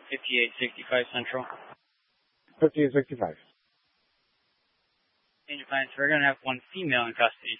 5865 Central. 5865. Change of plans. We're going to have one female in custody.